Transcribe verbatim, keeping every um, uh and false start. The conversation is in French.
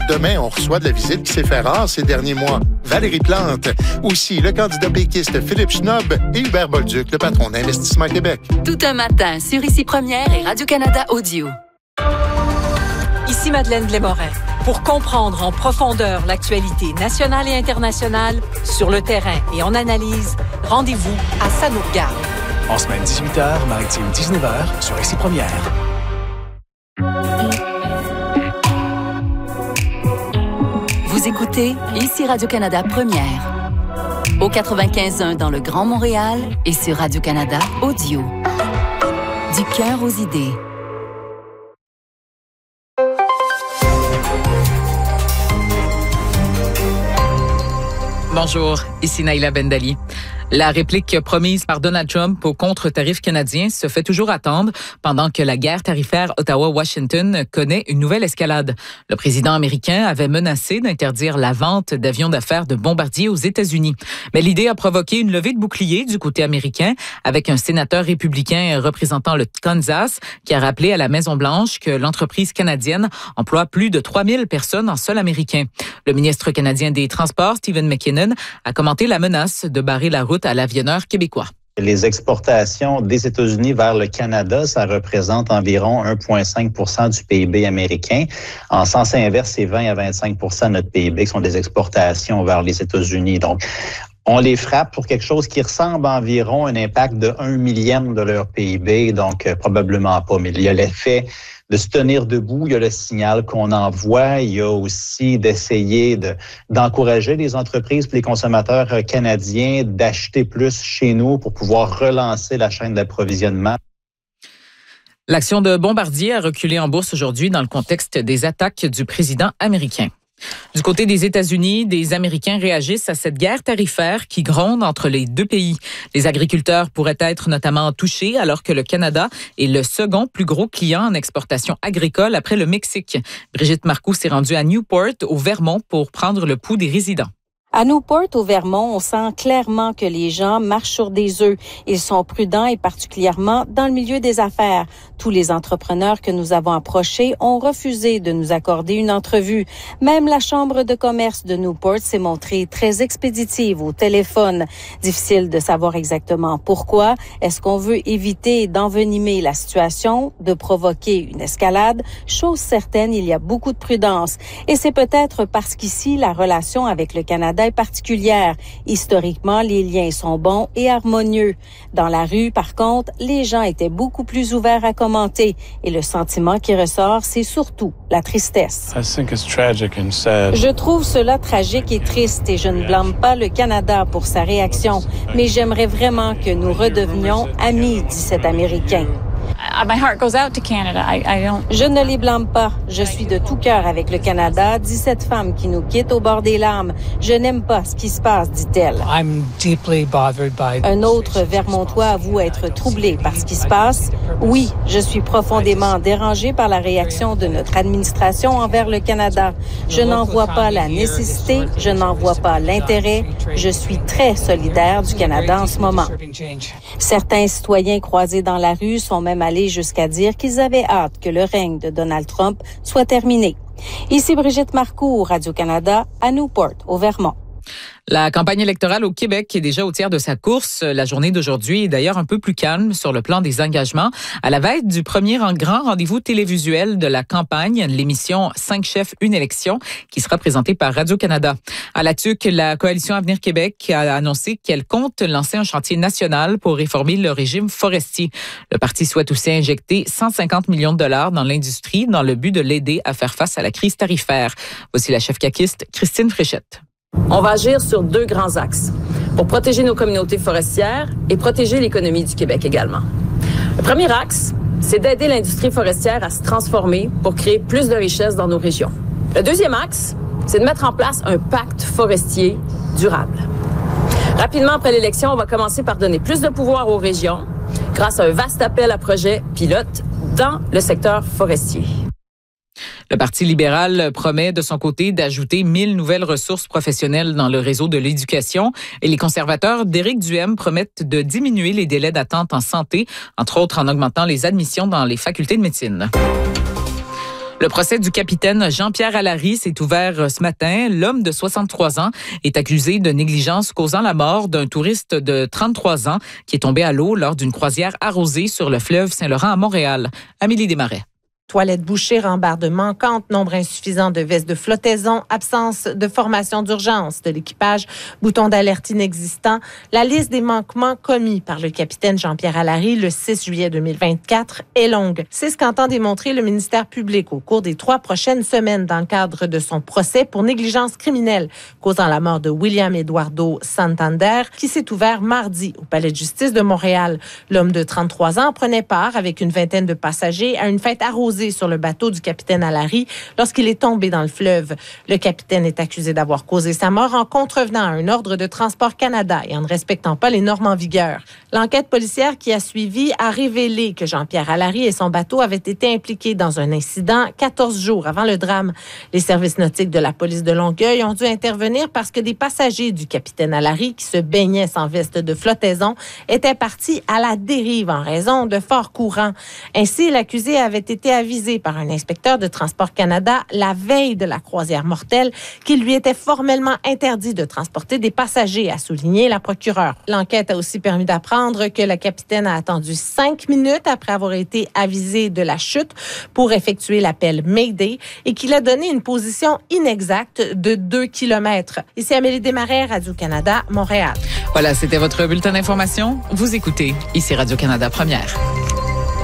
Demain, on reçoit de la visite qui s'est fait rare ces derniers mois. Valérie Plante. Aussi, le candidat péquiste Philippe Schnob et Hubert Bolduc, le patron d'Investissement Québec. Tout un matin sur Ici Première et Radio-Canada Audio. Ici Madeleine Blais-Morin. Pour comprendre en profondeur l'actualité nationale et internationale, sur le terrain et en analyse, rendez-vous à Ça nous regarde. En semaine dix-huit heures, maritime dix-neuf heures, sur Ici Première. Vous écoutez Ici Radio-Canada Première. Au quatre-vingt-quinze point un dans le Grand Montréal et sur Radio-Canada Audio. Du cœur aux idées. Bonjour, ici Naïla Bendali. La réplique promise par Donald Trump aux contre-tarifs canadiens se fait toujours attendre pendant que la guerre tarifaire Ottawa-Washington connaît une nouvelle escalade. Le président américain avait menacé d'interdire la vente d'avions d'affaires de Bombardier aux États-Unis. Mais l'idée a provoqué une levée de boucliers du côté américain avec un sénateur républicain représentant le Kansas qui a rappelé à la Maison-Blanche que l'entreprise canadienne emploie plus de trois mille personnes en sol américain. Le ministre canadien des Transports, Stephen McKinnon, a commenté la menace de barrer la route à l'avionneur québécois. Les exportations des États-Unis vers le Canada, ça représente environ un virgule cinq pour cent du P I B américain. En sens inverse, c'est vingt à vingt-cinq pour cent de notre P I B qui sont des exportations vers les États-Unis. Donc, on les frappe pour quelque chose qui ressemble environ à un impact de un millième de leur P I B, donc euh, probablement pas. Mais il y a l'effet de se tenir debout, il y a le signal qu'on envoie, il y a aussi d'essayer de, d'encourager les entreprises et les consommateurs canadiens d'acheter plus chez nous pour pouvoir relancer la chaîne d'approvisionnement. L'action de Bombardier a reculé en bourse aujourd'hui dans le contexte des attaques du président américain. Du côté des États-Unis, des Américains réagissent à cette guerre tarifaire qui gronde entre les deux pays. Les agriculteurs pourraient être notamment touchés alors que le Canada est le second plus gros client en exportation agricole après le Mexique. Brigitte Marcoux s'est rendue à Newport, au Vermont, pour prendre le pouls des résidents. À Newport, au Vermont, on sent clairement que les gens marchent sur des œufs. Ils sont prudents et particulièrement dans le milieu des affaires. Tous les entrepreneurs que nous avons approchés ont refusé de nous accorder une entrevue. Même la Chambre de commerce de Newport s'est montrée très expéditive au téléphone. Difficile de savoir exactement pourquoi. Est-ce qu'on veut éviter d'envenimer la situation, de provoquer une escalade? Chose certaine, il y a beaucoup de prudence. Et c'est peut-être parce qu'ici, la relation avec le Canada est particulière. Historiquement, les liens sont bons et harmonieux. Dans la rue, par contre, les gens étaient beaucoup plus ouverts à commenter. Et le sentiment qui ressort, c'est surtout la tristesse. Je trouve cela tragique et triste et je ne blâme pas le Canada pour sa réaction. Mais j'aimerais vraiment que nous redevenions amis, dit cet Américain. My heart goes out to Canada. I, I don't... Je ne les blâme pas. Je suis de tout cœur avec le Canada, dit cette femme qui nous quitte au bord des larmes. Je n'aime pas ce qui se passe, dit-elle. I'm deeply bothered by... Un autre Vermontois avoue être troublé par ce qui se passe. Oui, je suis profondément dérangé par la réaction de notre administration envers le Canada. Je n'en vois pas la nécessité, je n'en vois pas l'intérêt. Je suis très solidaire du Canada en ce moment. Certains citoyens croisés dans la rue sont même allés jusqu'à dire qu'ils avaient hâte que le règne de Donald Trump soit terminé. Ici Brigitte Marcoux, Radio-Canada, à Newport, au Vermont. La campagne électorale au Québec est déjà au tiers de sa course. La journée d'aujourd'hui est d'ailleurs un peu plus calme sur le plan des engagements. À la veille du premier grand rendez-vous télévisuel de la campagne, l'émission Cinq chefs, une élection, qui sera présentée par Radio-Canada. À la T U C, la Coalition Avenir Québec a annoncé qu'elle compte lancer un chantier national pour réformer le régime forestier. Le parti souhaite aussi injecter cent cinquante millions de dollars dans l'industrie dans le but de l'aider à faire face à la crise tarifaire. Voici la chef caquiste Christine Fréchette. On va agir sur deux grands axes pour protéger nos communautés forestières et protéger l'économie du Québec également. Le premier axe, c'est d'aider l'industrie forestière à se transformer pour créer plus de richesses dans nos régions. Le deuxième axe, c'est de mettre en place un pacte forestier durable. Rapidement après l'élection, on va commencer par donner plus de pouvoir aux régions grâce à un vaste appel à projets pilotes dans le secteur forestier. Le Parti libéral promet de son côté d'ajouter mille nouvelles ressources professionnelles dans le réseau de l'éducation et les conservateurs d'Éric Duhaime promettent de diminuer les délais d'attente en santé, entre autres en augmentant les admissions dans les facultés de médecine. Le procès du capitaine Jean-Pierre Allary s'est ouvert ce matin. L'homme de soixante-trois ans est accusé de négligence causant la mort d'un touriste de trente-trois ans qui est tombé à l'eau lors d'une croisière arrosée sur le fleuve Saint-Laurent à Montréal. Amélie Desmarais. Toilettes bouchées, rambardes manquantes, nombre insuffisant de vestes de flottaison, absence de formation d'urgence de l'équipage, bouton d'alerte inexistant. La liste des manquements commis par le capitaine Jean-Pierre Allary le six juillet deux mille vingt-quatre est longue. C'est ce qu'entend démontrer le ministère public au cours des trois prochaines semaines dans le cadre de son procès pour négligence criminelle causant la mort de William Eduardo Santander qui s'est ouvert mardi au Palais de justice de Montréal. L'homme de trente-trois ans prenait part avec une vingtaine de passagers à une fête arrosée sur le bateau du capitaine Allary lorsqu'il est tombé dans le fleuve. Le capitaine est accusé d'avoir causé sa mort en contrevenant à un ordre de Transport Canada et en ne respectant pas les normes en vigueur. L'enquête policière qui a suivi a révélé que Jean-Pierre Allary et son bateau avaient été impliqués dans un incident quatorze jours avant le drame. Les services nautiques de la police de Longueuil ont dû intervenir parce que des passagers du capitaine Allary qui se baignaient sans veste de flottaison étaient partis à la dérive en raison de forts courants. Ainsi, l'accusé avait été avisé par un inspecteur de Transport Canada la veille de la croisière mortelle qu'il lui était formellement interdit de transporter des passagers, a souligné la procureure. L'enquête a aussi permis d'apprendre que la capitaine a attendu cinq minutes après avoir été avisé de la chute pour effectuer l'appel Mayday et qu'il a donné une position inexacte de deux kilomètres. Ici Amélie Desmarais, Radio-Canada, Montréal. Voilà, c'était votre bulletin d'information. Vous écoutez ici Radio-Canada Première.